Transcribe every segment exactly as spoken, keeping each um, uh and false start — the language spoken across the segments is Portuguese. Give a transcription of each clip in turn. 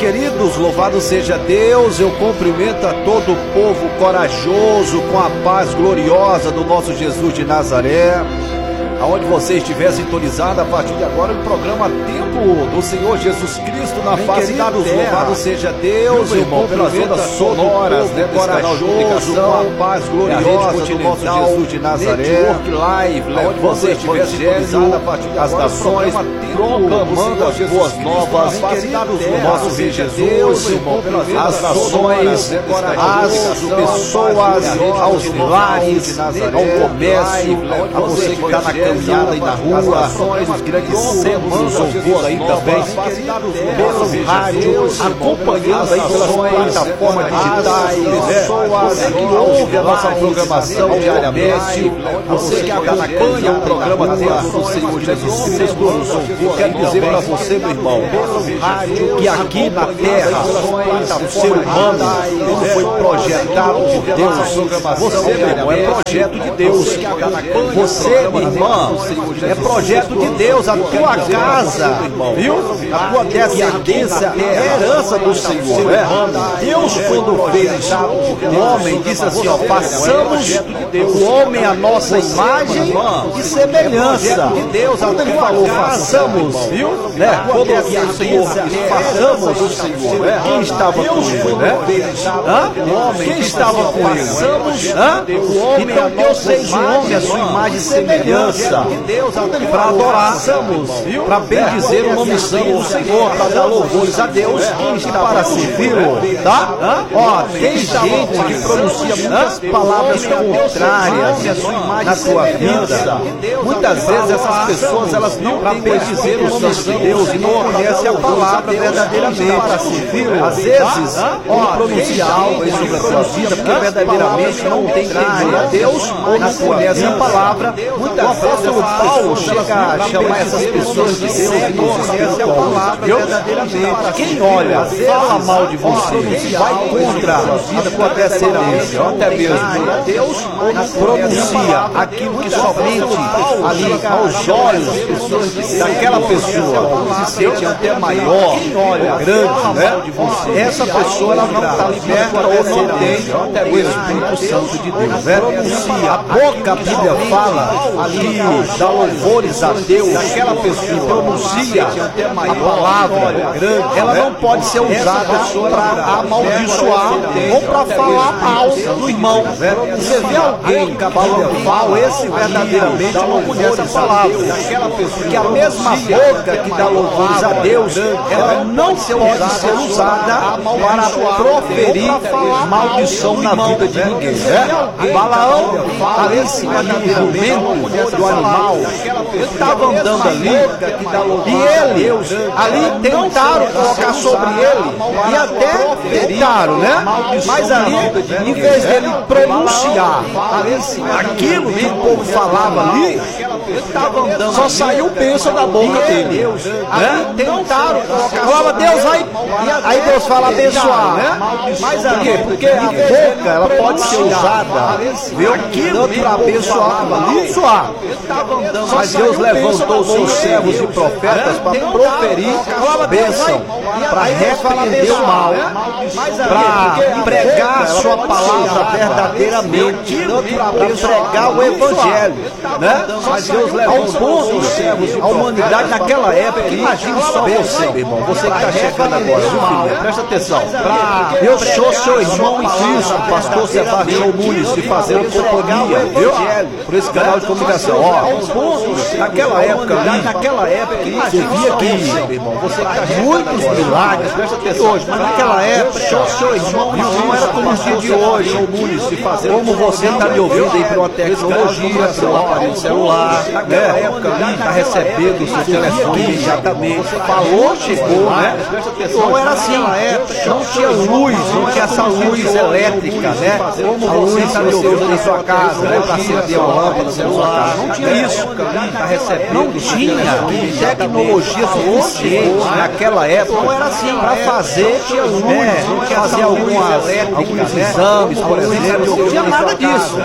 queridos, louvado seja Deus. Eu cumprimento a todo o povo corajoso com a paz gloriosa do nosso Jesus de Nazaré. Aonde você estiver sintonizado, a partir de agora o programa Tempo do Senhor Jesus Cristo na Bem, face da terra. Louvado seja Deus, meu irmão, pelas ondas sonoras, né, corajoso, com a paz gloriosa do nosso Jesus de Nazaré. Network Live, aonde você estiver sintonizado, a partir de agora as nações proclamando as boas novas do nosso Rei Jesus, as nações, as pessoas, aos lares, ao comércio, a você que está na caminhada aí na rua, os grandes centros nos ouvindo aí também, pelo rádio, acompanhando aí pelas plataformas digitais, você que ouve a nossa programação diariamente, você que acompanha o programa Tempo do Senhor Jesus Cristo nos ouvindo. Quero dizer para você, meu irmão, que aqui na terra o ser humano ele foi projetado por Deus. Você, meu irmão, é projeto de Deus. Você, minha irmã, é projeto de Deus. A tua casa, viu? A tua descendência é herança do Senhor. É? Deus, quando fez o homem, disse assim: ó, façamos o homem a nossa imagem e semelhança. Quando ele falou façamos, viu? Né? Quando o Senhor disse façamos o Senhor, né? Quem estava com ele, né? Hã? Quem estava com ele? Hã? Então Deus fez o homem a sua imagem e semelhança para adorar, para bendizer o nome santo do Senhor, para dar louvores a Deus e para servi-lo, tá? Ó, tem gente que pronuncia muitas palavras contrárias na sua vida. Muitas vezes essas pessoas elas não têm bendizer o nome de Deus e não conhecem a palavra verdadeiramente para servi-lo. Às vezes, ó, pronuncia algo aí sobre a sua vida porque verdadeiramente não tem temor a Deus ou não conhece a palavra. Muitas vezes o apóstolo Paulo chega a chamar essas pessoas de Deus e não conhece a palavra verdadeiramente. Quem olha, fala mal de você, vai contra a tua descendência, ou até mesmo Deus, pronuncia aquilo que somente ali aos olhos daquela pessoa se sente até maior ou grande, né? Essa pessoa ela não está liberta ou não tem o Espírito Santo de Deus, né? A boca, a Bíblia fala ali, dá louvores a Deus, aquela pessoa que pronuncia a palavra grande, ela não pode ser usada para amaldiçoar ou para falar mal do irmão. Você vê alguém falando mal, esse verdadeiramente não conhece a palavra, porque a mesma boca que dá louvores a Deus, ela não pode ser usada para proferir maldição na vida de ninguém. Né? Balaão, ali em cima do jumento, do animal, ele estava andando ali, e ele, ali tentaram colocar sobre ele, e até tentaram, né? Mas ali, em vez dele pronunciar aquilo que o povo falava ali, só saiu bênção da boca dele. Né? Tentaram colocar, falava Deus, aí, aí Deus fala abençoar, né? Mas ali, porque a boca, ela pode ser usada, viu? Aquilo para abençoar, abençoar. Mas Deus levantou os seus servos e profetas para proferir bênção, para repreender o mal, para pregar a sua palavra verdadeiramente, para pregar o Evangelho, né? Mas Deus levantou os servos, a humanidade naquela época. Imagine só você, meu irmão, você que está chegando agora, viu, filho? Presta atenção. Eu sou seu irmão em Cristo, pastor Sebastião Muniz, de Fazendo Companhia, viu? Por esse canal de comunicação. Ó, naquela época ali, naquela época, você via que, irmão, você que muitos milagres, presta atenção hoje, mas naquela época, seu irmão não era como os dias de hoje, como você está me ouvindo aí por uma tecnologia, pelo aparelho celular, naquela época ali, está recebendo o seu telefone imediatamente, falou, chegou, né? Não era assim, não tinha luz, não tinha essa luz elétrica, né? Como você está me ouvindo em sua casa, né? Para acender a lâmpada do celular, não tinha tinha isso. Não tinha tecnologia suficiente naquela época. Não era assim. Para fazer, é, fazer algumas, alguns exames, por exemplo. Não tinha nada disso.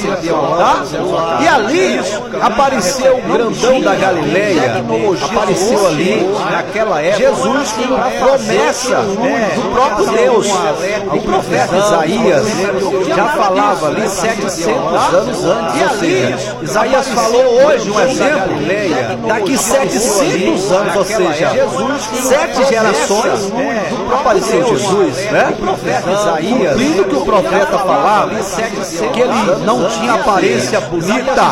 Tá? E ali apareceu o grandão da Galileia. Apareceu ali naquela época Jesus com a promessa do próprio Deus. O profeta Isaías já falava ali setecentos anos antes. E ali Isaías falou hoje um exemplo, daqui setecentos anos, ou seja, sete gerações apareceu Jesus, né? Isaías, cumprindo que o profeta falava, que ele não tinha aparência bonita.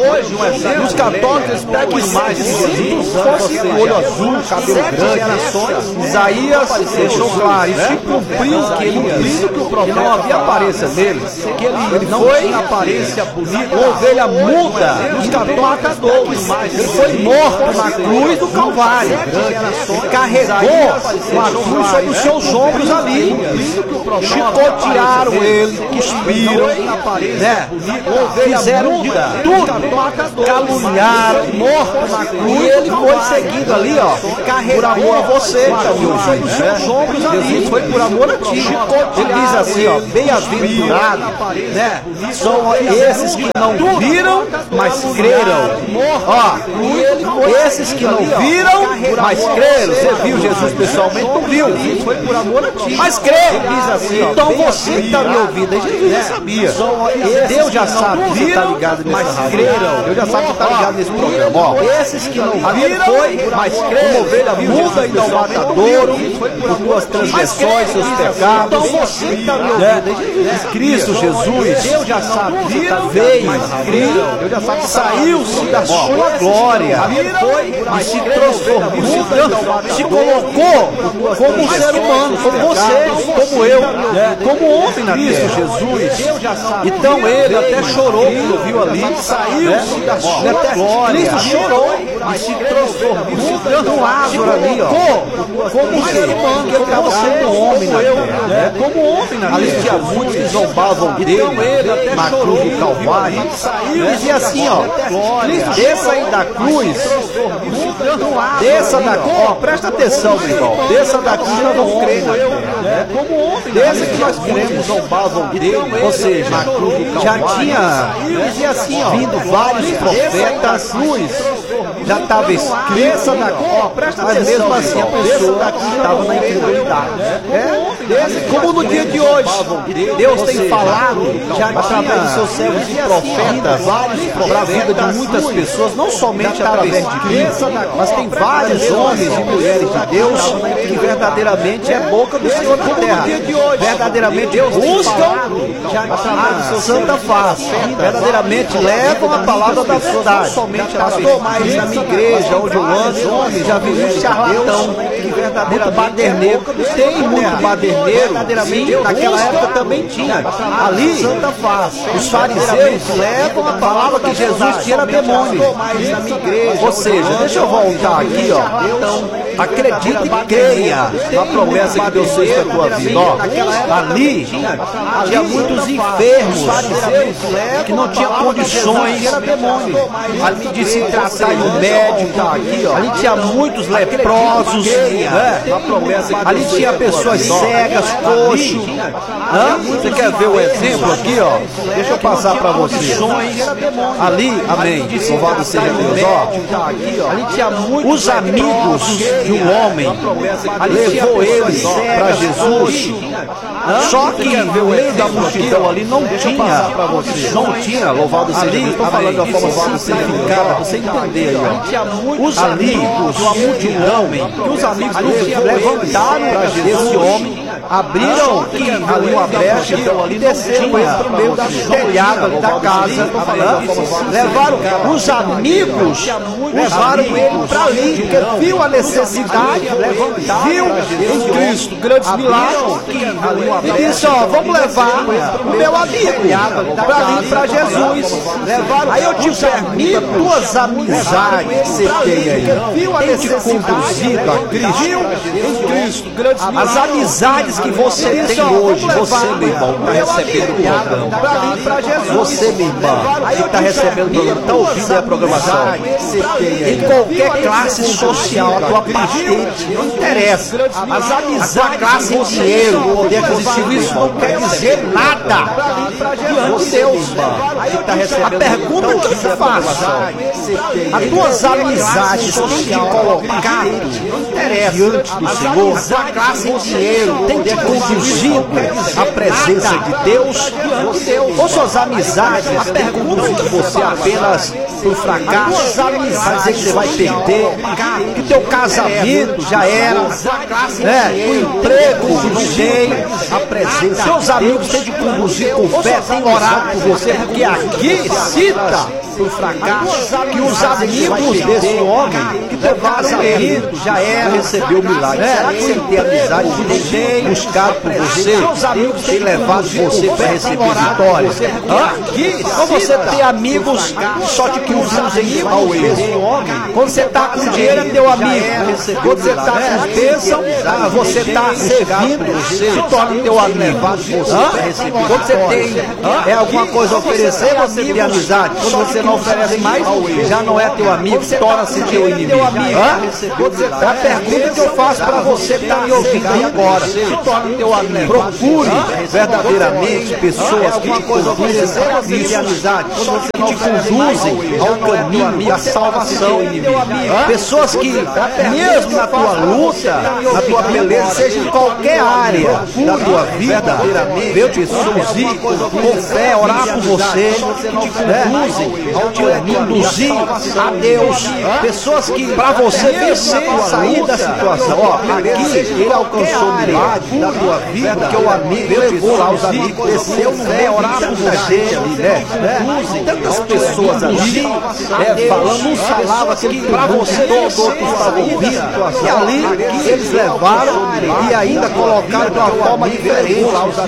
E os católicos pegam imagens de Jesus, fosse com olho azul, cabelo grande. Isaías deixou claro, e se cumpriu que ele disse que o profeta não havia aparência nele, que ele não tinha aparência bonita, uma ovelha muda, os católicos, ele foi morto na cruz do Calvário, ele carregou uma cruz sobre os seus ombros ali, chicotearam ele, cuspiram, né? Fizeram de tudo, caluniaram, morto na cruz, e ele foi seguindo ali, ó, por amor a você, sobre os seus ombros ali, Jesus foi por amor a ti. Ele diz assim, ó, bem-aventurado, né? São esses que não viram, mas creram. Ó, esses que não viram, mas creram. Você viu Jesus pessoalmente? Não viu. Foi por amor a ti. Mas crê. Diz assim, ó, então você que está me ouvindo, Jesus já sabia. Deus já sabe que você está ligado nessa rádio. Deus já sabe que está ligado nesse programa. Ó, esses que não viram, mas creram. Como ovelha muda e não matadouro, por tuas transgressões, seus pecados. Então você que está me ouvindo, Cristo Jesus, Deus já sabe que está veio, Deus já sabe que saiu-se da sua glória e se transformou, se colocou como um ser humano, como você, como eu, como homem na terra. Jesus, então ele até chorou quando viu ali, saiu-se da sua glória. Cristo chorou e se transformou no Lázaro ali, ó, como um ser humano, que ele estava como homem na terra, como homem na terra. Ali tinha muitos que zombavam dele, na cruz do Calvário, e dizia assim, ó, desça aí da cruz, desça da cruz, ó, presta atenção, meu irmão, desça da cruz, nós vamos crer na terra, desça que nós cremos, zombavam dele, ou seja, já tinha, dizia assim, ó, vindo vários profetas, cruz, já estava escrito da cruz, mas mesmo assim a pessoa estava na incredulidade, é, como no dia de hoje, Deus tem falado, já através dos seus servos e profetas, para a vida de muitas pessoas, não somente através de Cristo, mas tem vários homens e mulheres de Deus que verdadeiramente é boca do Senhor na terra, verdadeiramente buscam a santa face, verdadeiramente levam a palavra da verdade. Pastor, mas na minha igreja, onde eu ando, já vi um charlatão, muito baderneiro, tem muito baderneiro, sim, naquela época também tinha. Ali, os fariseus levam a palavra que Jesus tinha era demônio. Ou seja, deixa eu voltar aqui, ó. Então, acredite e creia na promessa que Deus fez para a tua vida. Ó, ali, tinha muitos enfermos que não tinham condições ali de se tratar em um médico. Ali tinha muitos leprosos, né? Ali tinha pessoas cegas, coxos. Você quer ver o exemplo aqui, ó? Deixa eu passar para você. Ali, amém, louvado seja Deus, ó. Ali tinha muitos, os amigos de um homem, levou eles para Jesus. Só que no meio da multidão ali não tinha, não tinha, louvado seja Deus. Estou falando da forma louvado seja Deus, você entender aí, ó. Os amigos, uma multidão, que os amigos levantaram para esse homem, abriram ali uma brecha e desceram ele para o meio da telhada da casa. Levaram os amigos, levaram ele para ali, porque viu a necessidade, viu em Cristo grandes milagres, e disse, ó, vamos levar o meu amigo para ali, para Jesus. Aí eu te permito, tuas amizades que você tem aí, tem te conduzido a Cristo, em Cristo, grandes milagres. As amizades amizades que você tem hoje, você, meu irmão, está recebendo o programa. Você, minha irmã, que está recebendo o programa, está ouvindo a programação. Em qualquer classe social, a tua patente, não interessa. As amizades, a classe em dinheiro, poder aquisitivo, isso não quer dizer nada. Diante de Deus, a pergunta que eu te faço, as tuas amizades têm te colocado diante do Senhor, a classe em dinheiro tem te conduzido à presença de Deus, ou suas amizades têm conduzido você apenas para o fracasso, vai dizer que você vai perder, que teu casamento já era, né? O emprego não tem, a presença, seus amigos têm te conduzido com fé, têm orado por você, porque aqui cita para o fracasso, que os amigos desse homem, que teu casamento já era, recebeu o milagre. Será que você tem amizade que tem buscado por você, seus amigos têm levado você para receber vitória? Ou você tem amigos só te conduzem ao erro? Quando você está com dinheiro é teu amigo, quando você está com bênção, você está servindo, se torna teu amigo. Quando você tem é alguma coisa a oferecer, você tem amizade. Quando você não oferece mais, já não é teu amigo, torna-se teu inimigo. É a pergunta que eu faço para você que está me ouvindo aí agora. Se torna teu amigo. Procure verdadeiramente pessoas que te conduzem de amizade, que te conduzem ao caminho da salvação. Pessoas que, mesmo na tua luta, na tua beleza, seja em qualquer área da tua vida, ver pessoas com fé, orar por você, que te conduzem ao te conduzir a Deus. Pessoas que, para você vencer, sair da situação. Ó, aqui ele alcançou o milagre da tua vida, porque o amigo levou lá os amigos, desceu fé, orar por você, né? Tantas pessoas ali, né, falando, uns falavam que para você, todos outros estavam ouvindo, e ali eles levaram e ainda colocaram de uma forma diferente.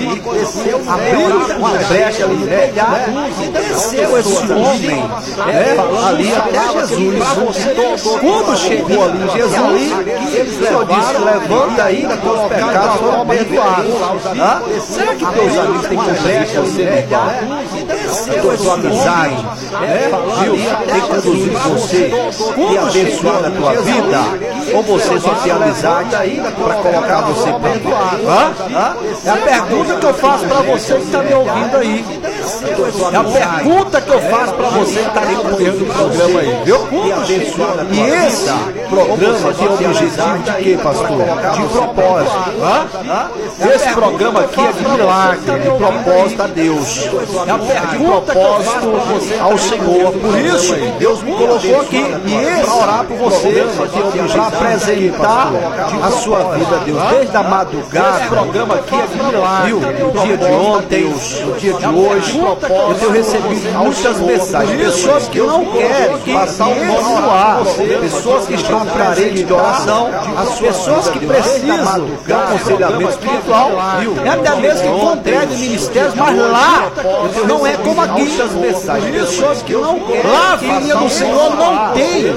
Abriram uma brecha ali, né? E desceu esse homem, né, ali até Jesus. Quando chegou ali em Jesus, eles levaram, levanta ainda com os pecados foram perdoados. Ah? Será que teus amigos têm brecha você levar? A tua amizade, né, viu? Tem conduzido você e abençoado a tua vida? Ou você só tem amizade para colocar você perdoado? Ah? É a pergunta que eu faço para você que está me ouvindo aí. É a pergunta que eu faço para você que está acompanhando o programa aí, viu? E esse programa tem o objetivo de quê, pastor? De propósito. Hã? Esse programa aqui é de milagre, de propósito a Deus. É a propósito ao Senhor. Por isso, Deus me colocou aqui para orar por você, para apresentar a sua vida a Deus. Desde a madrugada, esse programa aqui é de milagre. O dia de ontem, o dia de hoje, eu tenho recebido muitas mensagens. Pessoas que não querem passar o nome no ar, pessoas que estão em parede de oração, as pessoas que precisam de um aconselhamento espiritual, e até mesmo que encontrei de ministérios, mas lá não é como aqui. Pessoas que não querem, lá a filha do Senhor não tem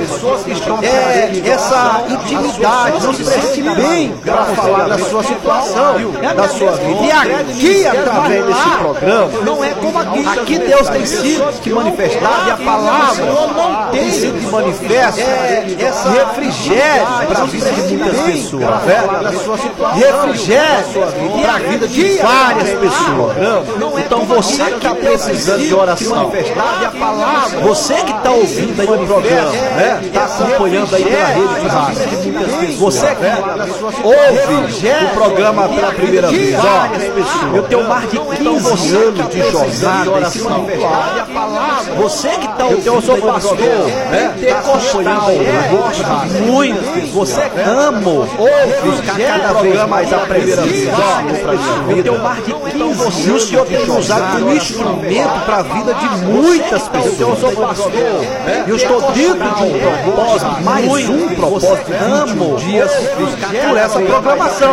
é, essa intimidade, não se sente bem para falar da sua situação, da sua vida. E aqui, através desse programa, não é como aqui. Aqui Deus tem sido que manifestar e a palavra não tem sido que manifesta esse refrigério para a vida de muitas pessoas, refrigério para a vida de várias pessoas. Então você que está precisando de oração, você que está ouvindo aí o programa, né? Está acompanhando aí pela rede de rádio, você que ouve o programa pela primeira vez, ó, eu tenho mais de quinze anos de jornada espiritual. Você que está ouvindo, eu sou pastor, né? Acompanhando eu gosto muito. Você ama, ouve cada vez mais a primeira vez, ó, eu tenho mais de quinze anos. E o Senhor tem nos usado como instrumento para a vida de muitas pessoas. Eu sou pastor, eu estou dentro de um propósito, mais um propósito, amo dias por essa programação.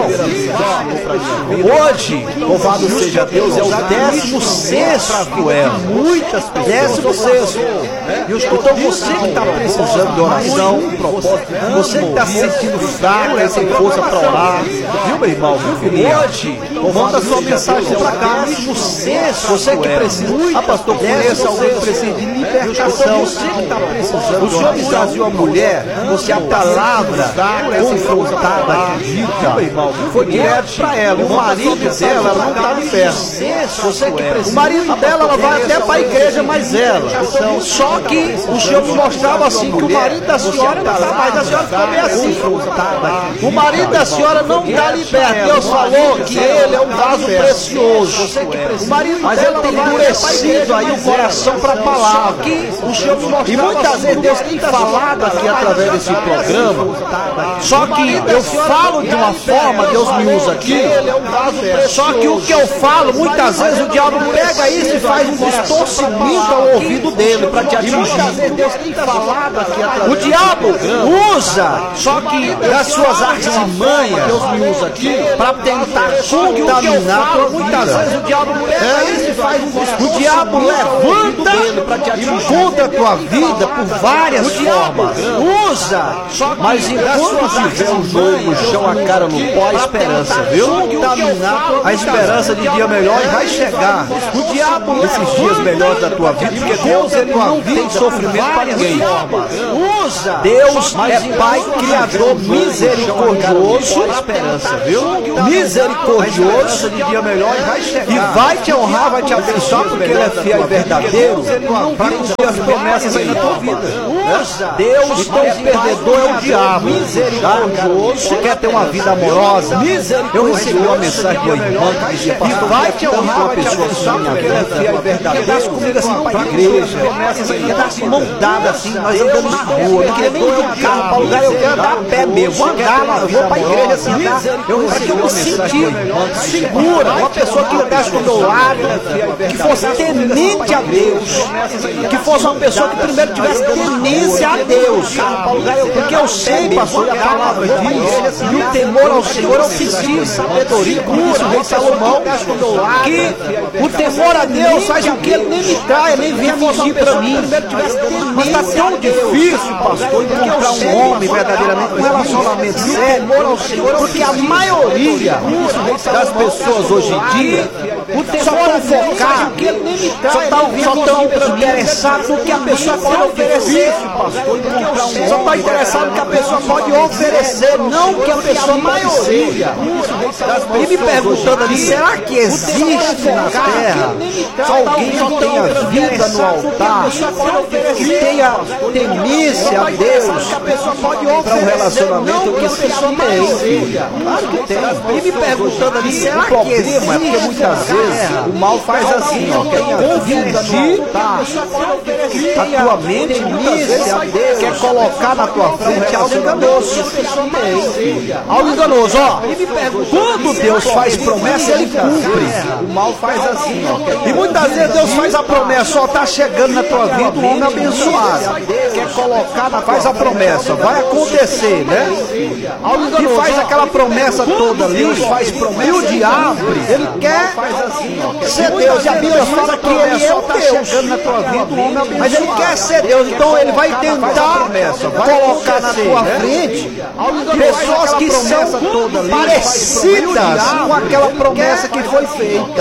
Hoje, louvado seja Deus, é o décimo sexto, é, muitas pessoas, décimo sexto, Então você que está precisando de oração, você que está se sentindo fraco, sem força para orar, viu, meu irmão, viu, filhinha? Manda sua mensagem para cá. Você que precisa, ah, pastor, conheça alguém que precisa de libertação. Você que está precisando. O Senhor me trazia uma mulher, você a palavra confrontada, acredita, meu irmão, foi direto para ela. O marido dela não está liberto. Você que precisa. O marido dela, ela vai até para a igreja, mas ela. Só que o Senhor me mostrava assim que o marido da senhora não está mais. A senhora ficou meio assim. O marido da senhora não está liberto. Deus falou que ele é um vaso precioso. Mas ele tem endurecido aí o coração para a palavra. E muitas vezes Deus tem falado aqui através desse programa. Só que eu falo de uma forma, Deus me usa aqui. Só que o que eu falo, muitas vezes o diabo pega isso e faz um distorcimento ao ouvido dele para te atingir. Deus tem falado aqui através o diabo usa, só que das suas artimanhas, Deus me usa aqui, para tentar contaminar a tua vida. Muitas vezes o diabo pega isso e faz um distorcimento. O diabo levanta contra a tua vida por várias formas. Usa, mas enquanto tiver o jogo no chão, a cara no pó, a esperança, viu? A esperança de dia melhor vai chegar. O diabo esses dias melhores da tua vida, porque Deus ele não tem sofrimento para ninguém. Usa. Deus é Pai Criador misericordioso, esperança, viu? Misericordioso de dia melhor vai chegar. E vai te honrar, vai te abençoar, porque Ele é fiel e verdadeiro para cumprir as promessas aí na tua vida. Deus, então o perdedor é o diabo. Misericordioso. Você quer ter uma vida amorosa? Eu recebi uma mensagem de uma irmã que dizia: e vai te honrar, uma pessoa assim, porque Ele é fiel e verdadeiro. Desce comigo assim para a igreja. Ia dar assim, mão dada assim, nós andando na rua. Não queria nem ir de carro para lugar, eu quero andar a pé mesmo. Vou andar, eu vou para a igreja assim, andar. Eu recebi uma mensagem segura, uma pessoa que andasse do meu lado, que fosse temente a Deus, que fosse uma pessoa que primeiro tivesse tenência a Deus, porque eu sei, pastor, a palavra diz, e o temor ao Senhor é o princípio, sabedoria, como disse o rei Salomão, que o temor a Deus faz com que ele nem me traia, nem venha mentir para mim. Mas está tão difícil, pastor, encontrar um homem verdadeiramente com um relacionamento sério, porque a maioria das pessoas hoje em dia só estão focadas, só estão interessadas no que a pessoa pode oferecer, só estão interessadas no que a pessoa pode oferecer, não o que a pessoa maioria. E me perguntando ali, será que existe na terra só alguém que tenha vida no altar, que tenha temência a Deus para um relacionamento que se tem? Claro que tem. E me perguntando ali, será que existe? O problema é porque muitas vezes o mal faz assim, ó, quer confundir a tua mente, muitas vezes quer colocar na tua frente algo enganoso. Algo enganoso, ó. Quando Deus faz promessa, Ele cumpre. O mal faz assim, ó. E muitas vezes Deus faz a promessa, ó, tá chegando na tua vida um homem abençoado. Quer colocar, na, faz a promessa, vai acontecer, né? E faz aquela promessa toda ali, faz promessa. E o diabo, ele quer ser Deus. E a Bíblia fala que ele é o Deus. Mas ele quer ser Deus, então ele vai tentar colocar na tua frente pessoas que são parecidas com aquela promessa que foi feita.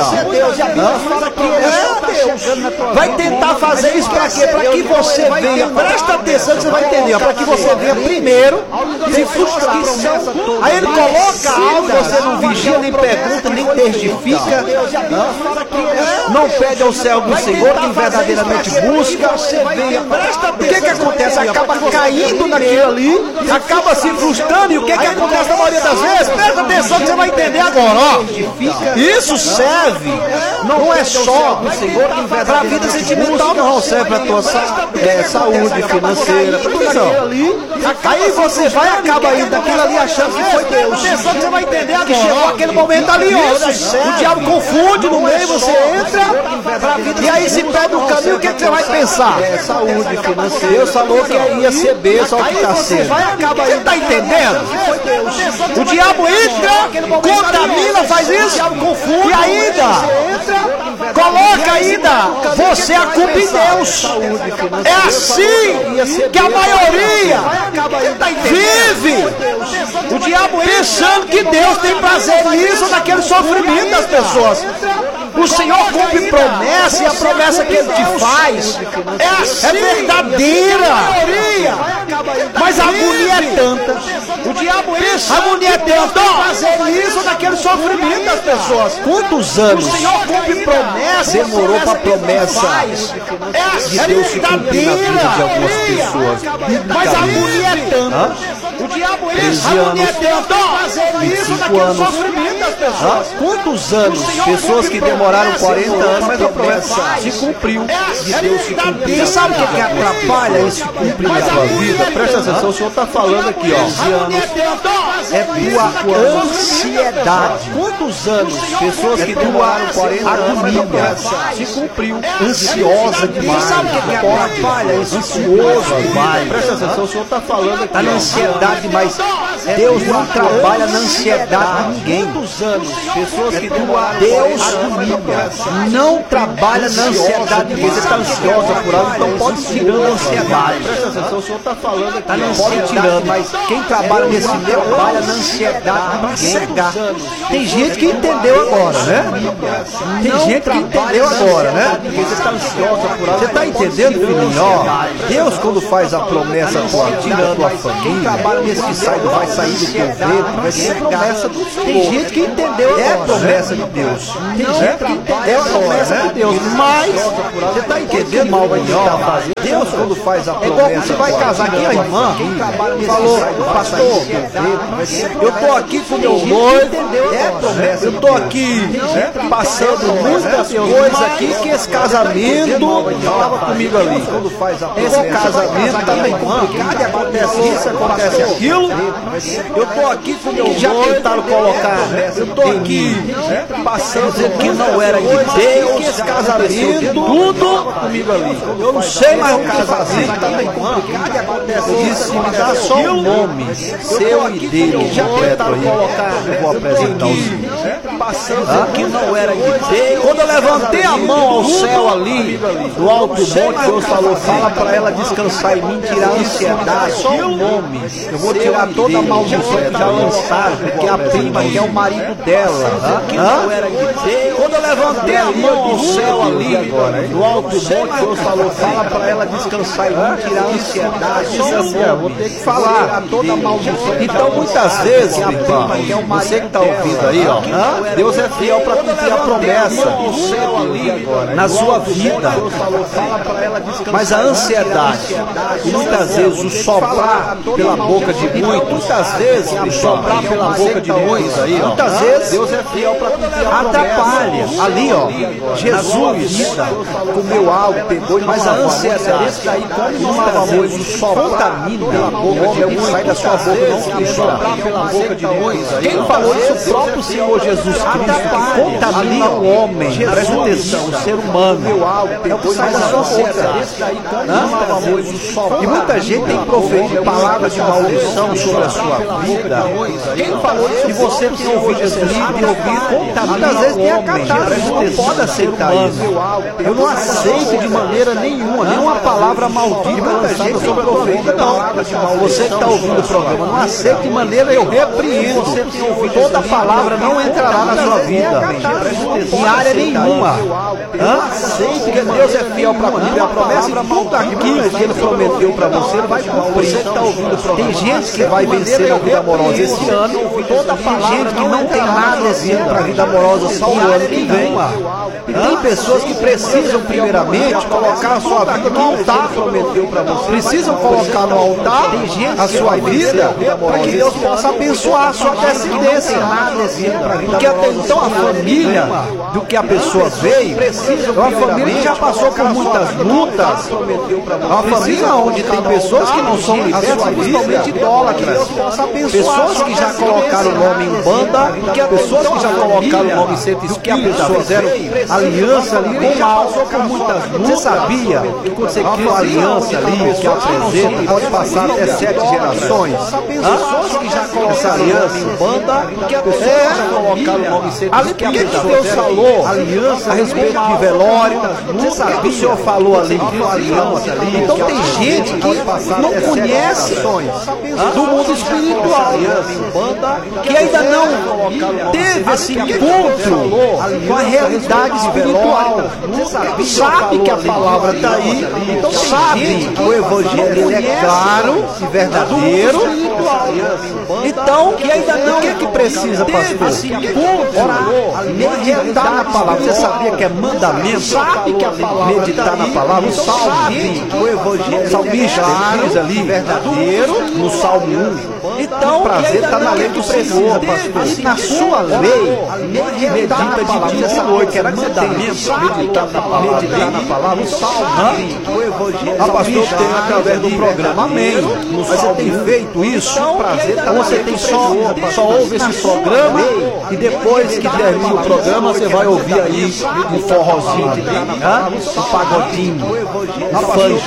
Vai tentar fazer isso para quê? Para que você venha, presta atenção que você vai entender, para que você venha primeiro se frustrar. Aí ele coloca algo, você não vigia, nem pergunta, nem testifica, não pede ao céu do Senhor, quem verdadeiramente busca. O que que acontece? Acaba caindo naquilo ali, acaba se frustrando, e o que que acontece na maioria das vezes? Presta atenção que você vai entender agora, ó. Isso serve, não é só para a vida sentimental, não, serve para a tua é, saúde financeira, tudo não. Aí você vai acaba indo daquilo ali achando que foi Deus. Atenção que você vai entender agora, que chegou aquele momento ali, ó. O diabo confunde no meio, você entra, e aí se perde o caminho, o que, que você vai pensar? É, saúde financeira. Deus falou que ia ser bênção ao que está sendo. Você está entendendo? O diabo entra contamina, faz isso, e ainda coloca ainda você a culpa em Deus. É assim que a maioria vive, o diabo pensando que Deus tem prazer nisso, naquele sofrimento das pessoas. O Senhor cumpre promessa, e a promessa que Ele te faz é, assim, é verdadeira. Mas a agonia é tanta. O diabo pensa, a agonia é tanta. Fazer isso naquele sofrimento das pessoas. Quantos anos o Senhor cumpre promessa, demorou para a promessa de Deus se cumprir na vida de algumas pessoas? Mas a agonia é tanta. O diabo pensa, a agonia é tanta. Fazer isso naquele sofrimento das pessoas. Quantos anos? Pessoas que demoraram quarenta anos, mas a promessa se cumpriu de Deus se cumprir. Você sabe o que, que atrapalha esse cumprir na sua vida? Presta atenção, o Senhor está falando aqui, ó. É tua ansiedade. Quantos anos? Pessoas que demoraram quarenta anos, mas a promessa se cumpriu. Ansiosa demais. Você sabe o que, que atrapalha esse ansioso demais? Presta atenção, o Senhor está falando aqui. Está na ansiedade, mas Deus não trabalha na ansiedade de ninguém. Quantos anos? Pessoas que demoraram Deus não trabalha na ansiedade de ninguém. Você está ansiosa por algo, então pode tirando a ansiedade. Presta atenção, o Senhor está falando aqui. Pode tirando, mas quem trabalha nesse meio trabalha na ansiedade de ninguém. Tem gente que entendeu agora, né? Tem gente que entendeu agora, né? Você está ansiosa por algo. Você está entendendo, filhinho? Ó, Deus, quando faz a promessa pode tirando a família, quem trabalha nesse sai, vai sair do teu ventre, vai ser promessa do Senhor. Tem gente que entendeu agora. É promessa de Deus. Tem gente que entendeu a promessa de Deus, mas você está entendendo mal vai fazer. Deus, quando faz a promessa, você vai casar aqui, a irmã falou, pastor, eu estou aqui com meu noivo, eu estou aqui passando muitas coisas aqui, que esse casamento estava comigo ali. Esse casamento está bem complicado, e acontece isso, acontece aquilo. Eu estou aqui com meu noivo, já tentaram colocar, eu estou aqui passando que não era de Deus, que esse casamento, tudo comigo ali. Eu não sei, mas o casamento está bem complicado, e acontece isso, me dá só o nome seu e dele completo aí. Eu vou apresentar os passando que não era de Deus. Quando eu levantei a mão ao céu ali, do alto monte, Deus falou, fala para ela descansar em mim, tirar a ansiedade, só o nome. Eu vou tirar toda a maldição que já lançaram, porque a prima que é o marido dela. Quando eu levantei a mão ao céu ali, do alto monte, Deus falou, fala para ela descansar em mim, tirar a ansiedade, só o nome. Vou ter que falar toda a maldição. Então muitas vezes, você que está ouvindo aí, ó, Deus é fiel para cumprir a promessa na sua vida. Mas a ansiedade, e muitas vezes o soprar pela boca de muitos, muitas vezes o soprar pela boca de muitos aí, ó, muitas vezes Deus é fiel para cumprir a atrapalha. Ali, ó, Jesus comeu algo, pegou, mas a ansiedade daí come uma voz, o soprar contamina pela boca de muitos, sai da sua boca, não que soprar pela boca de muitos. Quem falou isso? O próprio Senhor Jesus Cristo, que contamina o homem, presta atenção, o ser humano, é o que sai da sua boca. E muita gente tem proferido palavras de maldição sobre a sua vida. Quem falou isso? E você que tem ouvido esse livro e ouvido, muitas vezes tem acatado, não pode aceitar isso. Eu não aceito de maneira nenhuma, nenhuma palavra maldita lançada sobre a tua vida, não. Você que está ouvindo o programa, não aceito de maneira, eu repreendo. Você tem ouvido toda palavra não entrará na sua vida, em área nenhuma. Porque Deus é fiel para cumprir a promessa, e tudo aquilo que Ele prometeu para você, Ele vai cumprir. Você que está ouvindo o programa, tem gente que vai vencer na vida amorosa esse ano, tem gente que não tem nada esse ano para a vida amorosa, só o ano que vem. E tem pessoas que precisam, primeiramente, colocar a sua vida no altar, prometeu para você. Precisam colocar no altar a sua vida, para que Deus possa abençoar a sua descendência. Porque até então a família do que a pessoa veio, é uma família que já passou por muitas lutas, é uma família onde tem pessoas que não são libertas, principalmente idólatras, pessoas que já colocaram o nome em banda porque as pessoas que já colocaram o nome Centro Espírita fizeram aliança ali com o mal, por muitas lutas. Você sabia que quando você cria uma aliança ali, que apresenta, pode passar até sete gerações? Pessoas que já colocaram essa aliança, banda, que a pessoa é, já colocaram o nome Centro Espírita. Ali, que Deus falou aliança a respeito de velório. Você sabia que o senhor falou ali, aliança ali? Então tem gente que não conhece do mundo espiritual, que ainda não teve esse encontro com a realidade espiritual. Sabe que a palavra está aí, então sabe que o evangelho é claro e verdadeiro. Então, que ainda não, o que é que precisa, pastor? Orar, meditar na palavra. Você sabia que é mandamento? Sabe que a palavra meditar na palavra? O salmo, o evangelho, o salmista diz ali, verdadeiro, no salmo um. Então, o prazer está na lei do Senhor, pastor. Na sua lei, medita de dia e noite, que é mandamento, meditar na palavra, meditar na palavra, o salmo, o evangelho. A pastor tem através do programa, amém. Você tem feito isso? Prazer está. Você tem só, só ouve esse programa e depois que termina o programa você vai ouvir aí um forrozinho, um pagodinho, um funk.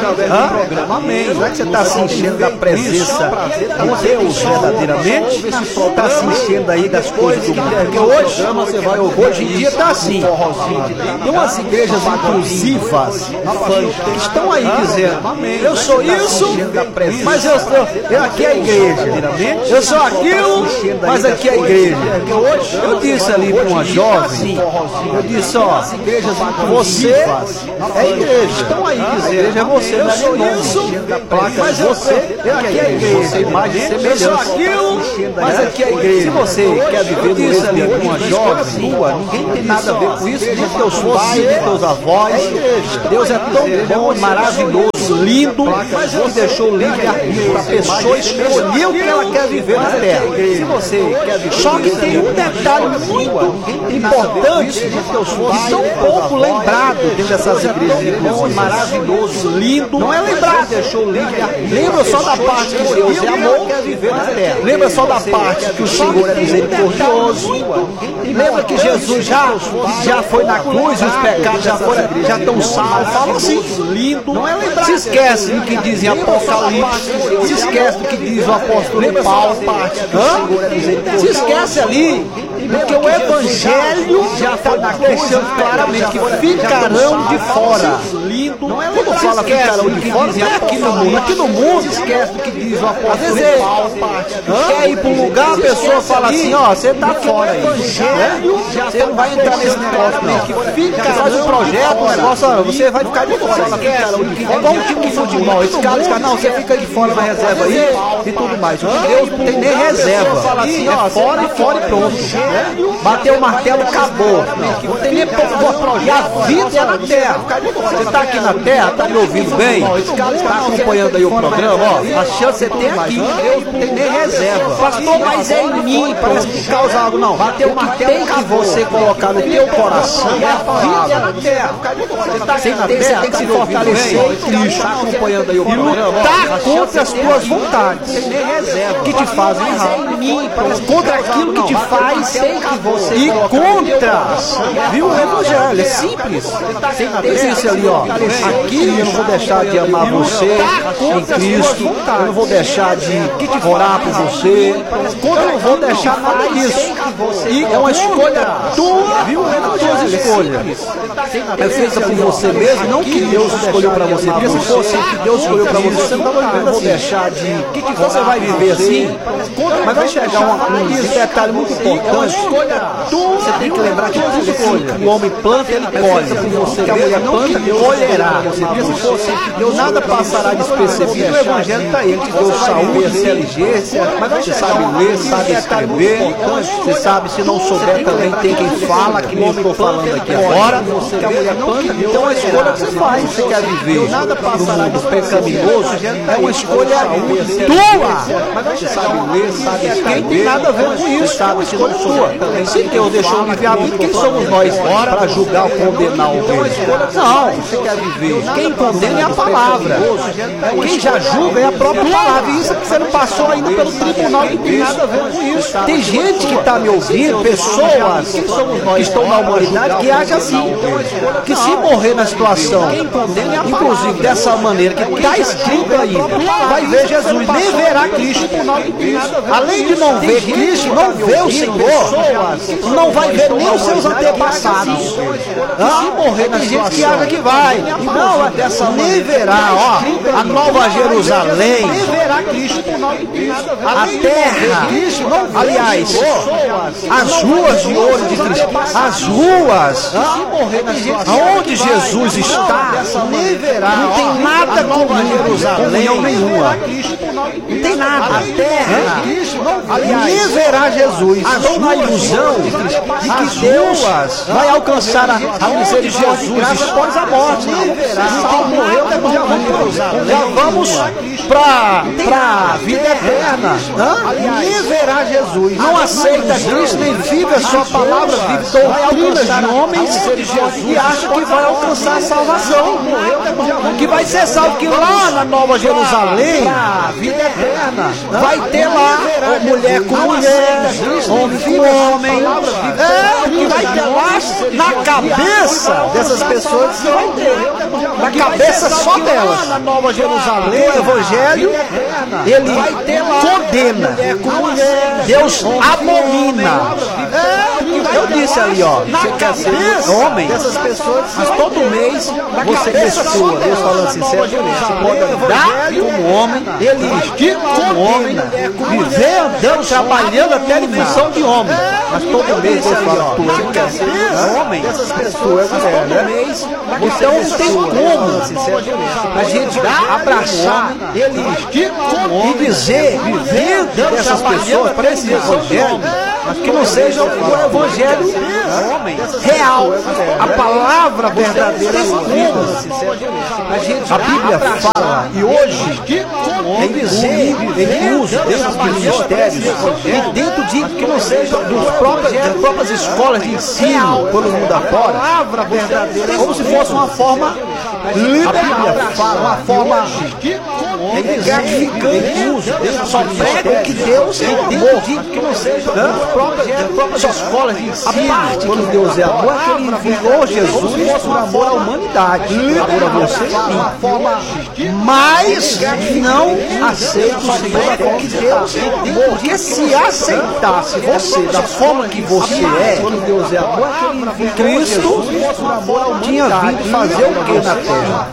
Não é que você está se enchendo da presença de Deus verdadeiramente? Está se enchendo aí das coisas do mundo? Porque hoje, você vai ouvir, hoje em dia está assim. Tem umas igrejas inclusivas que estão aí dizendo: eu sou isso, mas eu sou, eu aqui é a igreja. Eu sou aquilo, mas aqui é a igreja. Eu disse ali para uma jovem, eu disse, ó, você é a igreja. Estão aí dizendo, a igreja é você, eu sou isso, mas você aqui é a igreja. Você imagem semelhança. Eu sou aquilo, mas aqui é a igreja. Se você quer viver no mesmo ali com uma jovem tua, ninguém tem nada a ver com isso, nem teus pais, nem teus avós. Deus é tão bom, maravilhoso, lindo, que deixou o livre-arbítrio para a pessoa escolher o que ela quer viver na terra. Se você quer viver, só que tem um detalhe muito importante e tão pouco lembrado dentro dessas igrejas. Maravilhoso, lindo, não é lembrado. Deixou o livre-arbítrio. Lembra só da parte que Deus é amor, quer viver na terra. Lembra só da parte que o Senhor é misericordioso. Lembra que Jesus já, já foi na cruz e os pecados já foram, já estão salvos. Fala assim, lindo, não é lembrado. Se esquece do que diz em Apocalipse, se esquece do que diz o apóstolo Paulo, Hã? Se esquece ali, porque o Evangelho já está deixando claramente que ficarão de fora. Quando fala ficarão de fora, não é aqui no mundo. Aqui no mundo, se esquece do que diz o apóstolo Paulo. Quer ir para um lugar, a pessoa fala assim, ó, você está fora aí. Você não vai entrar nesse negócio, não. Você faz um projeto, um negócio, você vai ficar de fora. É igual um time de futebol. Esse cara, esse cara, não, você fica de fora na reserva aí e tudo mais. Deus não tem nem reserva. Fala assim, ó, fora e fora e pronto. Bateu o martelo, acabou. Não tem nem projeto. E a vida é na terra. Você está aqui na terra, está me ouvindo bem? Está acompanhando aí o programa? Ó, a chance você tem aqui. Deus não tem nem reserva. Pastor, mas é em mim, parece que causa algo. Não, bateu o martelo, tem que você colocar no teu coração. A vida é na terra. Você está aqui na terra, tem que se fortalecer em Cristo. Está acompanhando aí o programa? E lutar contra as tuas vontades que te fazem errar. Contra aquilo que te faz e contra, viu, o evangelho, é simples. Existe ali, ó, aqui eu não vou deixar de amar você em Cristo, eu não vou deixar de orar por você, eu não vou deixar nada disso. E é uma escolha tua, viu, é tuas escolhas. É feita por você mesmo, não que Deus escolheu para você, porque se fosse que Deus escolheu para você, você não estava vivendo assim. Vou deixar de, você vai viver assim, mas vai chegar um detalhe muito importante. Você tem que lembrar que tudo escolha. O homem planta, ele colhe. Que a mulher planta, colherá. Se fosse Deus, nada passará despercebido. O evangelho está aí. Ele te deu saúde, inteligência, mas você sabe ler, sabe escrever. Você sabe, se não souber também, tem quem fala, que nem estou falando aqui agora. Que a mulher planta, então é a escolha que você faz. Você quer viver nada passará de pecaminoso, é uma escolha tua. Mas você sabe ler, sabe escrever. Quem tem nada a ver com isso, sabe, se não souber sua. Se Deus deixou o livre-arbítrio, quem somos nós para julgar ou condenar alguém? Não, você quer viver. Quem condena é a palavra. Quem já julga é a própria palavra. E isso que você não passou ainda pelo tribunal, não tem nada a ver com isso. Tem gente que está me ouvindo, pessoas que estão na humanidade, que acham assim, que se morrer na situação, inclusive dessa maneira que está escrito aí, vai ver Jesus, nem verá Cristo. Além de não ver Cristo, não vê o Senhor, não vai ver nem os seus antepassados. Se morrer na gente que acha que vai, não, dessa nem verá, ó, a Nova Jerusalém, nem verá Cristo, a terra, aliás, as ruas de ouro de Cristo, as ruas, aonde Jesus está, nem verá, não tem nada com Jerusalém nenhuma, não tem nada, a terra, aliás, nem verá Jesus, estou na ilusão de que Deus vai alcançar a, a misericórdia de Jesus após a morte, não verá, já vamos para a vida eterna, nem verá Jesus, não aceita Cristo, nem vive a sua palavra, vive doutrinas de homens e acha que vai alcançar a salvação, que vai ser salvo, que lá na Nova Jerusalém, vida eterna, vai ter lá mulher com mulher, homem com homem, é, que vai ter lá na cabeça dessas pessoas, que vai ter, na cabeça só delas, na Nova Jerusalém, o Evangelho, ele condena, Deus abomina, é, eu disse ali, ó, na cabeça homem, dessas pessoas, mas todo mês você pessoa, Deus falando assim, você pode andar como homem, ele vestir como homem, viver andando, trabalhando até em função de homem, mas todo mês Deus fala, tu é homem, dessas pessoas, todo mês, então não tem como a gente abraçar ele vestir como homem e dizer, vivendo dessas pessoas para esse evangelho, que não seja o evangelho real, a palavra verdadeira. A Bíblia fala, e hoje tem dizer, ele usa dentro dos ministérios, e dentro de que não seja dos próprios, das próprias escolas de ensino pelo mundo afora, como se fosse uma forma, a Bíblia fala, uma forma gratificante uso, só prega que Deus é amor, que não seja das próprias, das próprias escolas de ensino, a parte quando Deus é amor, é que ele enviou Jesus por amor à humanidade, por amor a você e a mim, mas não aceita o Senhor porque Deus é amor, porque se aceitasse você da forma que você é, quando Deus é amor, é que ele enviou Cristo tinha vindo fazer o que na terra?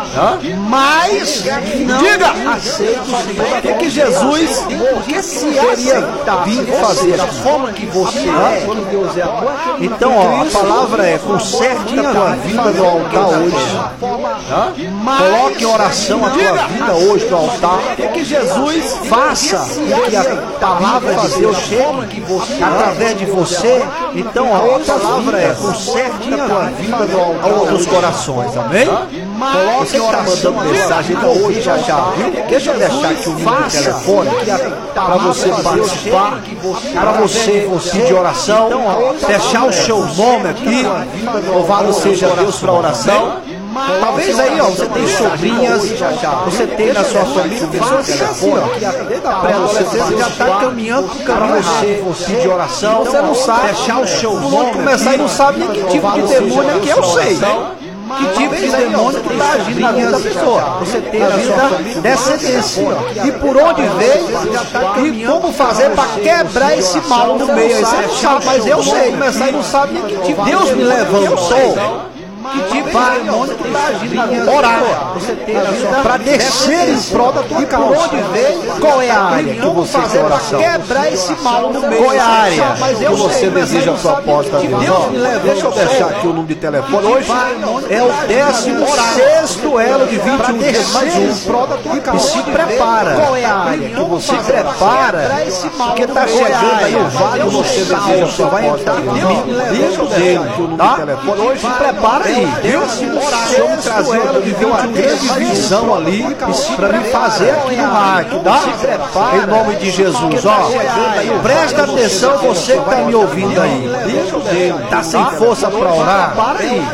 Mas não diga, aceita o Senhor porque Jesus, porque se teria vindo fazer da forma que você é, quando Deus é amor, então ó, a palavra é conserte a tua vida no altar hoje, coloque em oração a tua vida hoje no altar, que Jesus faça que a palavra de Deus chegue através de você. Então ó, a palavra é conserte a tua vida no altar dos corações, amém? Você está mandando mensagem então hoje já já, viu? Deixa eu deixar aqui o número de telefone para você participar, para você pedir oração, deixar o seu nome aqui, louvado seja Deus para a oração. Talvez aí, ó, você tem sobrinhas, você tem na sua família pessoas que assim, ó, para você, você já está caminhando para você pedir oração, você não sabe, deixar o seu nome, começar e não sabe nem que tipo de demônio é que eu sei. Que tipo de demônio que está agindo na vida da pessoa? Você tem a vida descendência. E por onde veio e como fazer para quebrar esse mal no meio. Aí você não sabe, mas eu sei. Começar e não sabe nem que tipo. Deus me levantou. Que tipo de demônio que está agindo na vida? Orar. Você tem a vida para descer em prol da tua causa. E por onde veio, qual é a área que você quer oração? Quebrar esse mal no meio. Qual é a área que você deseja a proposta de Deus? Deixa eu deixar aqui o número de telefone. Hoje é o décimo sexto elo de vinte e um dias mais um. E se prepara. Qual é a área que você prepara? Porque está chegando aí o vale que você deseja a sua proposta. Deixa eu deixar aqui o número de telefone. Hoje se prepara aí. péssimo horário. Me trazendo de ver uma grande visão ali para me fazer aqui no rádio, tá? Em nome de Jesus, ó. Presta atenção, você que tá me ouvindo aí. Tá sem força para orar? Para aí.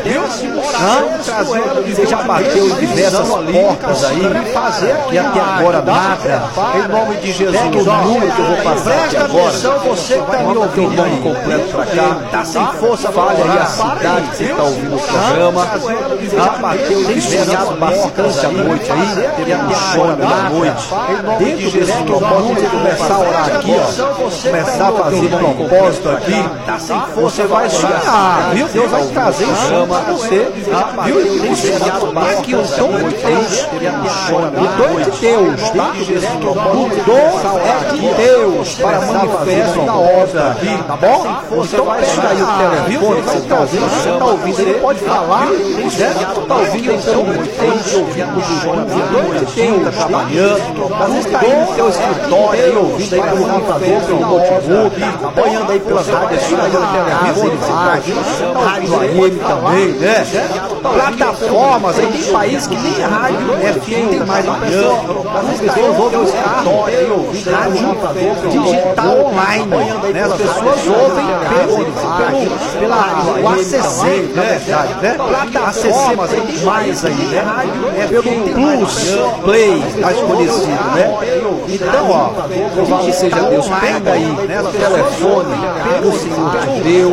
Você já bateu em diversas portas aí, fazer e até agora nada. Em nome de Jesus, ó. Número que eu vou passar aqui agora. Presta atenção, você que tá me ouvindo. O nome completo para cá. Tá sem força, fale aí a cidade que você tá ouvindo o programa. Já bateu em diversas bastante à noite aí. Teve até agora da noite. Dentro desse propósito, você começar a orar aqui, ó. Começar a fazer propósito aqui. Você vai sonhar, viu? Deus vai trazer o chama a você, viu? E aqui o dom de Deus, o dom de Deus, tá? O dom é de Deus para manifestar na obra, tá bom? Então pega aí o telefone, você está ouvindo, você está ouvindo, ele pode falar, certo? Está ouvindo, então tem que ouvir o dom de Deus, está trabalhando, às vezes está aí no seu escritório, aí, ouvindo aí pelo computador, pelo notebook, acompanhando aí pelas rádios, aí no telefone, rádio, rádio A M também, né? Plataformas, aí tem país que nem rádio F M tem mais, uma pessoa, as pessoas ouvem os carros, aí ouvindo rádio digital online, né? As pessoas ouvem pelo, pelo, pela, o A C C, na verdade, né? Plataformas, aí tem mais aí, né? É pelo Plus Play, mais conhecido, né? Então, ó, que seja Deus, pega aí, né, no telefone, pega o Senhor te deu,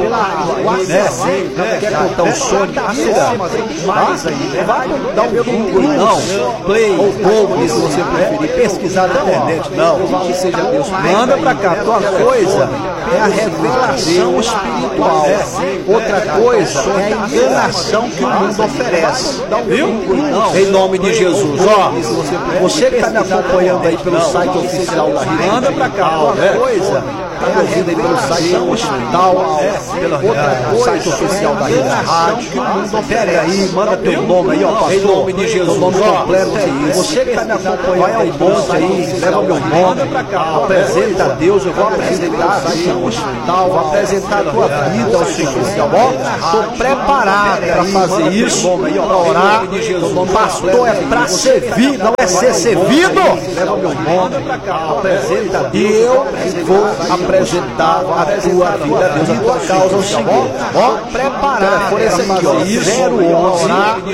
né? Quer contar um sonho, pega, mais aí, né? Vai dar um Google, não, Play, ou Google, se você preferir, pesquisar na internet, não, que seja Deus, manda pra cá, tua coisa é a revelação espiritual, outra coisa é a enganação que o mundo oferece, viu? Em nome de Jesus, ó, você que está me acompanhando aí pelo site oficial da Rede, manda pra cá, ó, né? Coisa está me ouvindo aí pelo site da Hospital, pelo site oficial da Rede Rádio, que o mundo oferece aí, manda teu nome aí, ó, pastor, em nome de Jesus, o nome completo é isso. Você que está me acompanhando aí pelo site aí, leva meu nome, apresenta a Deus, eu vou apresentar aí no hospital, vou apresentar a tua vida ao Senhor, ó, estou preparado para fazer isso, para orar, pastor, é para servir, não é ser servido. Leva meu nome, apresenta e eu vou apresentar a tua vida a Deus, a tua causa ao Senhor. Ó, preparar por esse aqui, ó, zero onze,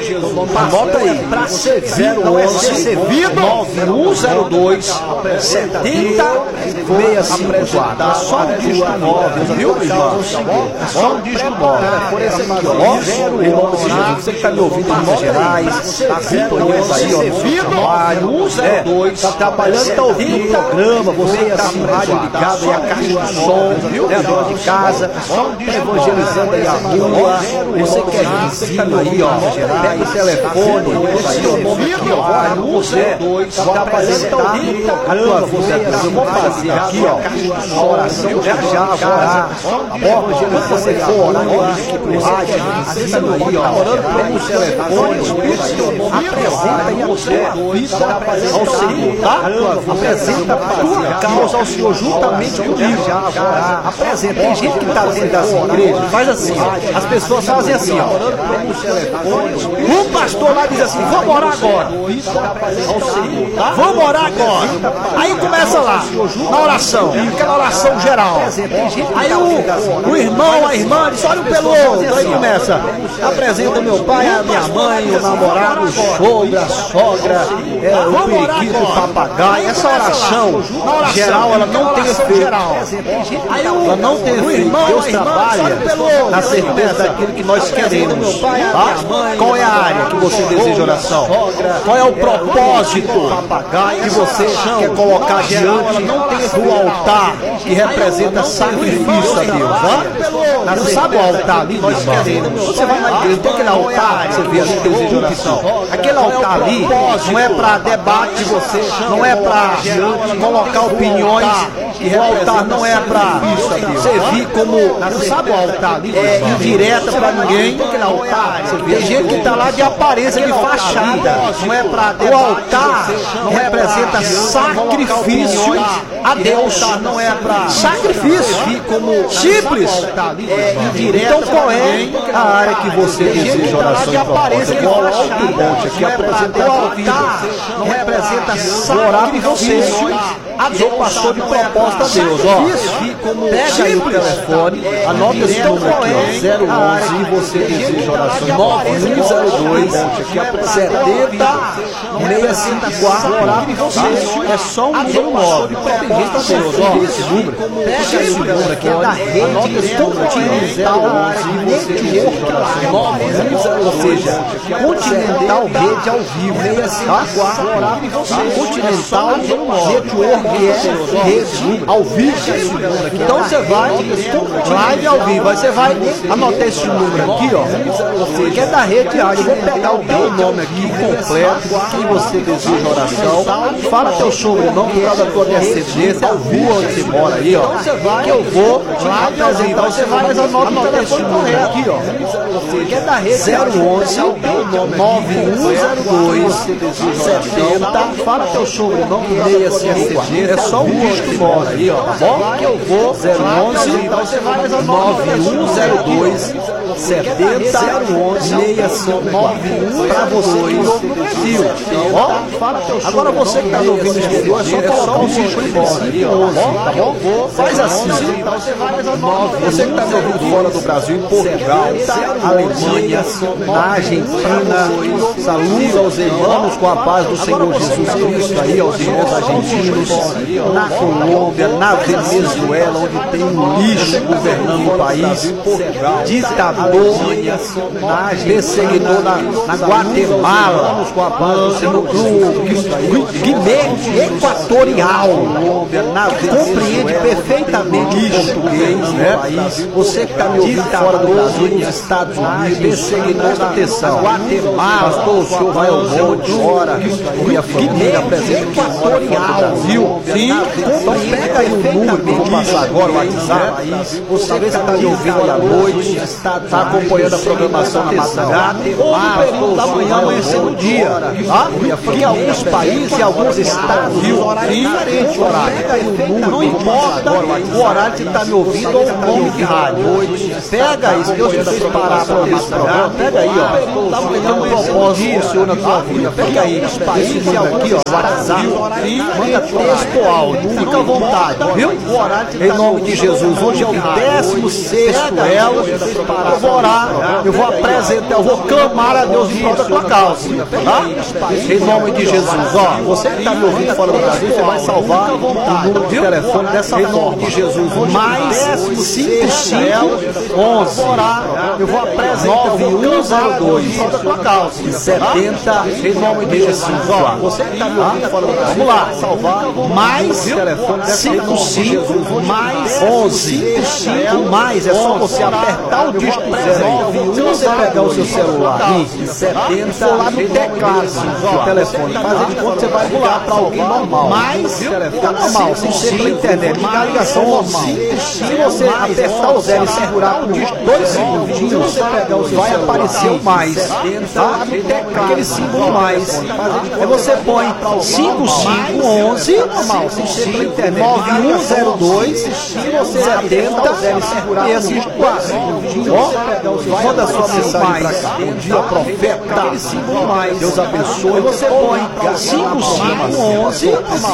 anota aí, para servir, não é ser servido, nove um zero dois, setenta, seiscentos e cinquenta e quatro, é só um dígito nove, viu, irmão? É só um dígito nove, por esse aqui, ó, zero onze, você que está me ouvindo em Minas Gerais, está acompanhando aí, ó, no trabalho, é, está trabalhando, está ouvindo o programa, você está com o rádio ligado aí, a caixa de som, né, a dona de casa, está evangelizando aí a rua, você quer vizinho aí, ó, pega o telefone, aí, ó, nome aqui, ó, está trabalhando, está ouvindo o programa, você, eu vou fazer aqui, ó, a oração já já, vou orar, tá bom? Quando você for orar, aqui pro rádio, assista aí, ó, orando pelo telefone, apresenta aí você ao Senhor, tá? Apresenta a tua causa ao Senhor juntamente comigo. Apresenta. Tem gente que está dentro das igrejas, faz assim, ó. As pessoas fazem assim, ó. Um pastor lá diz assim, vamos orar agora. Vamos orar agora. Aí começa lá, na oração, aquela oração geral. Aí o, o irmão, a irmã, diz, olha um pelo outro. Aí começa, apresenta meu pai, a minha mãe, o namorado, o sogro, a sogra, é, o periquito, o papagaio. Essa oração geral, ela não tem efeito. Ela não tem efeito. Deus trabalha na certeza daquilo que nós queremos. Tá? Qual é a área que você deseja oração? Qual é o propósito que você quer colocar diante do altar que representa sacrifício a Deus? Tá? Não sabe o altar ali, nós queremos. Você vai na igreja, tem aquele altar que você vê ali que deseja oração. Aquele altar ali não é para debate, você não é para colocar opiniões o altar não é para servir como, sabe o altar ali? É indireta para ninguém. Tem gente que está lá de aparência, de fachada. Não é para o altar não representa sacrifício a Deus. Não é para sacrifício simples. Então qual é a área que você deseja oração em propósito? O alto monte aqui apresenta o altar não representa sacrifício a Deus. Passou de propósito a Deus. Ó, pega aí o telefone, anota esse número aqui, ó, zero onze, e você deseja oração nove um zero dois setenta seis cinco quatro. Orar por você é só um número nove. Tem gente que Deus, ó, esse número, pega esse número aqui, é da rede Continental nove um zero, ou seja, Continental Rede ao vivo, seis cinco quatro. Orar por você, Continental Network é rede ao vivo. Então você vai, live ao vivo, aí você vai anotar esse número aqui, ó, que é da rede rádio. Eu vou pegar o teu nome aqui completo, quem você deseja oração, fala teu sobrenome, por causa da tua descendência, a rua onde você mora aí, ó, que eu vou apresentar. Você vai, mas anota o telefone correto aqui, ó, que é da rede zero onze nove um zero dois setenta, fala teu sobrenome, seis cinco quatro. É só um dígito que mora aí, ó, tá bom? Que eu vou, zero onze nove um zero dois setenta zero onze seis cinco quatro, para você que ouve no Brasil. Ó, agora você que está ouvindo no exterior, é só colocar um cinco e onze, tá bom? Faz assim. Você que está me ouvindo fora do Brasil, em Portugal, Alemanha, na Argentina, saúde aos irmãos com a paz do Senhor Jesus Cristo aí, aos irmãos argentinos, na Colômbia, na Venezuela, onde tem um lixo governando o país, ditador, perseguidor na, na Guatemala, no Guiné Equatorial, compreende perfeitamente o português, né? Você que está me ouvindo fora do Brasil, nos Estados Unidos, perseguidor, presta atenção, Guatemala, pastor, o senhor vai ao monte, ora, minha família apresenta Equatorial, viu? Sim, então pega aí o número que eu vou passar agora, o WhatsApp. Você que está me ouvindo aí à noite, está acompanhando a programação na madrugada, ou no período da manhã, amanhecendo o dia, tá? Porque alguns países e alguns estados, viu? Diferente o horário. Pega aí o número, não importa o horário que você está me ouvindo ou o nome de rádio. Pega isso, Deus te fez parar para esse programa. Pega aí, ó. Tem um propósito do Senhor na tua vida. Pega aí, esse país aqui, ó, WhatsApp, manda texto ou áudio, fica à vontade, viu? Em nome de Jesus, hoje é o décimo sexto elo, eu vou orar, eu vou apresentar, eu vou clamar a Deus em prol da tua causa, tá? Em nome de Jesus, ó, você que está me ouvindo fora do Brasil, você vai salvar o número de telefone dessa forma. Em nome de Jesus, mais cinco cinco onze, eu vou apresentar nove um zero dois setenta, em nome de Jesus, ó, você que está me ouvindo fora do Brasil, vamos lá, salvar mais cinco cinco mais onze cinco mais, é só você apertar o dígito zero. Se você pegar o seu celular e setenta, for lá no teclado do telefone, fazer de conta que você vai ligar para alguém normal. Mais fica normal, sem ser pela internet, ligar a ligação normal. Se você apertar o zero e segurar por dois segundinhos, vai aparecer o mais, tá? Aquele símbolo mais. Aí você põe cinco cinco onze nove um zero dois setenta e assim quatro. Ó, manda sua mensagem para cá. Bom dia, profeta. Deus abençoe. Você põe cinco cinco onze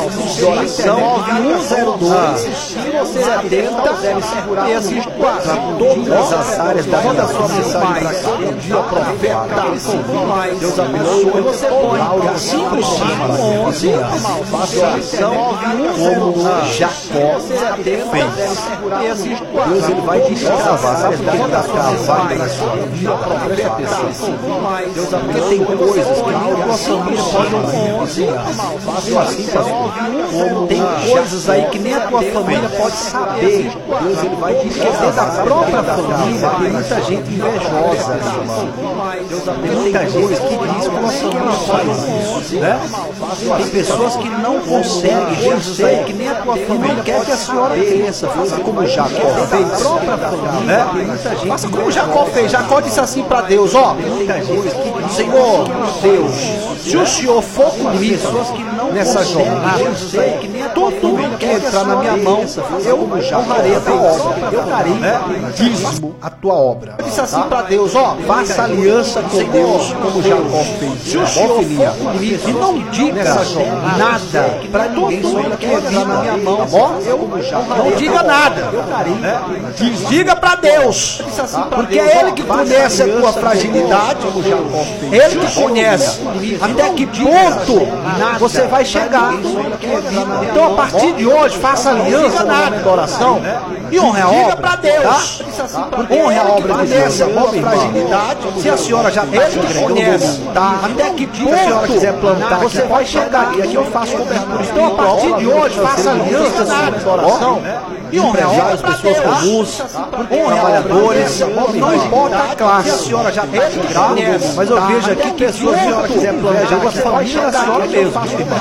nove um zero dois setenta e assim quatro. Todas as áreas da vida. Manda sua mensagem para cá. Bom dia, profeta. Deus abençoe. Você põe cinco cinco onze faça oração como Jacó fez. Deus ele vai destravar, sabe por que ele dá travada na sua vida? Presta atenção. Deus, porque tem coisas que nem a tua família pode ouvir. Fácil assim, pastor. Tem coisas aí que nem a tua família pode saber. Deus ele vai destravar. Da própria família tem muita gente invejosa, Deus, tem muita gente que diz que a família faz isso, né? Tem pessoas que não conseguem, Jesus aí que nem a tua família quer que a senhora cresça, faça como Jacó fez, própria família, né? Faça como Jacó fez. Jacó disse assim para Deus, ó, Senhor Deus, se o Senhor for comigo nessa jornada, tudo que entrar na minha mão, eu honrarei a tua obra, eu darei dízimo a tua obra. Eu disse assim para Deus, ó, faça aliança com Deus como Jacó fez. Se o Senhor for comigo, e não diga nada para ninguém sobre o que entrar na minha mão, não diga nada. Diga para Deus, porque é Ele que conhece a tua fragilidade, Ele que conhece até que ponto você vai chegar. Então a partir de hoje faça aliança na oração e honre a obra para Deus, tá? Honre a obra de Deus, a fragilidade. Se a senhora já está se conhece, tá? Até que ponto a senhora quiser plantar, você vai chegar aqui. Aqui eu faço cobertura. Então a partir de hoje faça aliança na oração e honre a obra, as pessoas comuns, trabalhadores, não importa a classe. Se a senhora já está se mas eu vejo aqui que se a senhora quiser plantar, a família da senhora mesmo,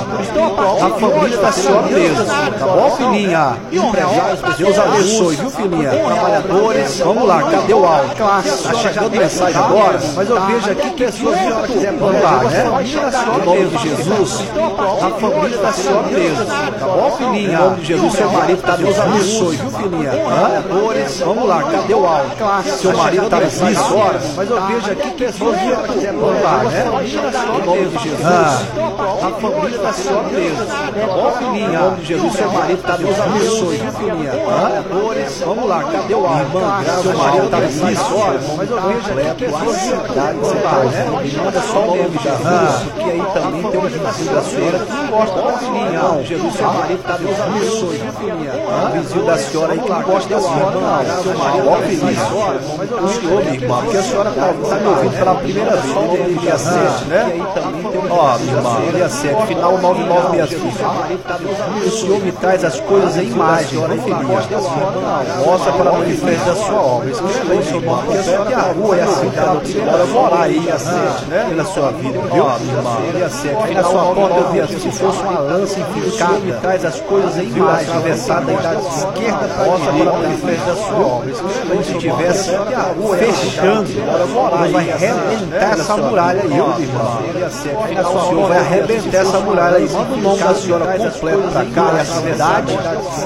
a família da senhora mesmo, tá bom, filhinha? Deus abençoe, viu, filhinha? Trabalhadores, vamos lá, cadê o áudio? Está chegando mensagem agora, mas eu vejo aqui que se a senhora quiser plantar, né? Em nome de Jesus, a família da senhora mesmo, tá bom, filhinha? Em nome de Jesus, seu marido está Deus abençoe, viu, filhinha? Trabalhadores, vamos lá, cadê o áudio? Seu marido está nesse horas, mas eu vejo aqui que se a senhora quiser plantar, né? Em nome de Jesus, a família da senhora mesmo, tá bom, filhinha? Em nome de Jesus, seu marido está Deus abençoe, viu, filhinha? Trabalhadores, vamos lá, cadê o áudio? Seu marido está nesse horas, mas eu vejo aqui que a cidade você tá, né? E manda só o nome de Jesus, porque aí também tem uma vizinho da senhora que não gosta da filhinha, não. Jesus, seu marido está Deus abençoe, viu, filhinha? O vizinho da senhora aí que não gosta da senhora, não. Seu marido, ó, filhinha, mas eu senhor, minha irmã, porque a senhora está me ouvindo pela primeira vez, só o nome de sessenta e sete, né? Ó, minha irmã, sessenta e sete, final nove nove seis cinco. O Senhor me traz as coisas em imagem, não gosta da senhora, não. Mostra para o manifesto da sua obra. Escreva aí, seu nome, porque a senhora tem a rua e a cidade, eu vou orar aí, né? Pela sua vida, viu? Ó, minha irmã, sessenta e sete, aí na sua porta eu vi assim, se fosse uma lança enficada, me traz as coisas em imagem, atravessada da esquerda para a direita, para manifesto da sua obra. Escreva aí, se tivesse fechando, Deus vai arrebentar essa muralha aí, ó, irmã. O Senhor vai arrebentar essa muralha aí. Manda o nome da senhora completo para cá, e a cidade,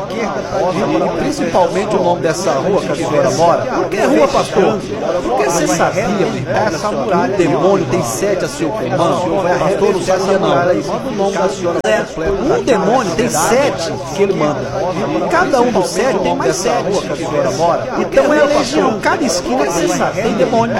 e principalmente o nome dessa rua que a senhora mora. Por que rua, pastor? Porque você sabia, essa muralha, o demônio tem sete a seu comando. Pastor, não sabia não. Manda o nome da senhora completo. Um demônio tem sete que ele manda. E cada um dos sete tem mais sete rua que a senhora mora. Então é a legião, cada esquina tem demônio.